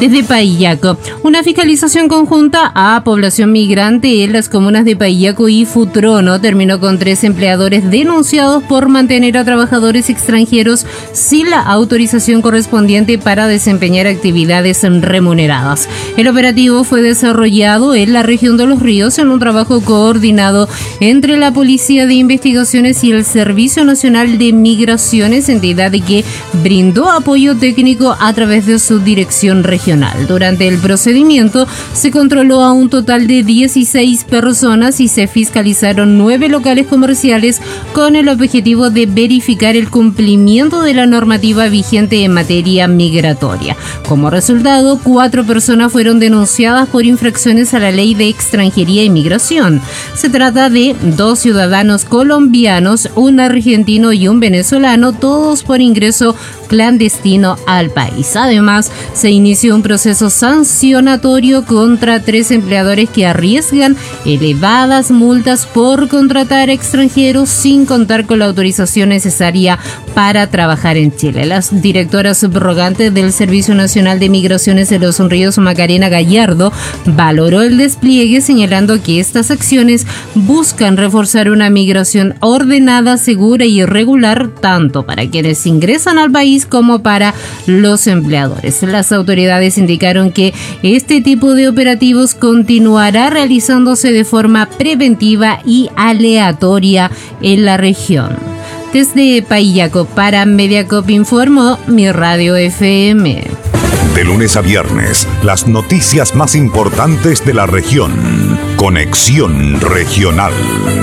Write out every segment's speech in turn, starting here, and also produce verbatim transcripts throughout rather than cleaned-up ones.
Desde Paillaco, una fiscalización conjunta a población migrante en las comunas de Paillaco y Futrono terminó con tres empleadores denunciados por mantener a trabajadores extranjeros sin la autorización correspondiente para desempeñar actividades remuneradas. El operativo fue desarrollado en la región de Los Ríos en un trabajo coordinado entre la Policía de Investigaciones y el Servicio Nacional de Migraciones, entidad que brindó apoyo técnico a través de su dirección regional. Durante el procedimiento se controló a un total de dieciséis personas y se fiscalizaron nueve locales comerciales con el objetivo de verificar el cumplimiento de la normativa vigente en materia migratoria. Como resultado, cuatro personas fueron denunciadas por infracciones a la Ley de Extranjería y Migración. Se trata de dos ciudadanos colombianos, un argentino y un venezolano, todos por ingreso clandestino al país. Además, se inició un proceso sancionatorio contra tres empleadores que arriesgan elevadas multas por contratar extranjeros sin contar con la autorización necesaria para trabajar en Chile. La directora subrogante del Servicio Nacional de Migraciones de Los Ríos, Macarena Gallardo, valoró el despliegue, señalando que estas acciones buscan reforzar una migración ordenada, segura y regular, tanto para quienes ingresan al país como para los empleadores. Las autoridades indicaron que este tipo de operativos continuará realizándose de forma preventiva y aleatoria en la región. Desde Paillaco para Mediacop informó Mi Radio F M. De lunes a viernes, las noticias más importantes de la región. Conexión Regional.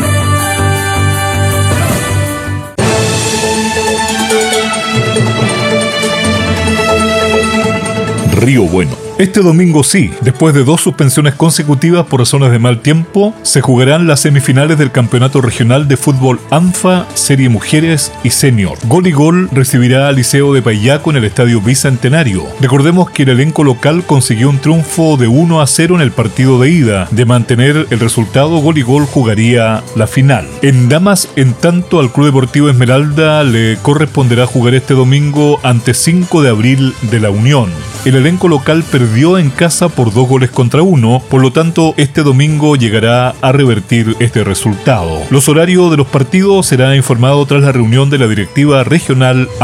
Río Bueno. Este domingo sí, después de dos suspensiones consecutivas por razones de mal tiempo, se jugarán las semifinales del Campeonato Regional de Fútbol ANFA, Serie Mujeres y Senior. Gol y Gol recibirá al Liceo de Paillaco en el Estadio Bicentenario. Recordemos que el elenco local consiguió un triunfo de uno a cero en el partido de ida. De mantener el resultado, Gol y Gol jugaría la final. En damas, en tanto, al Club Deportivo Esmeralda le corresponderá jugar este domingo ante cinco de abril de La Unión. El elenco local perdió en casa por dos goles contra uno, por lo tanto este domingo llegará a revertir este resultado. Los horarios de los partidos serán informados tras la reunión de la directiva regional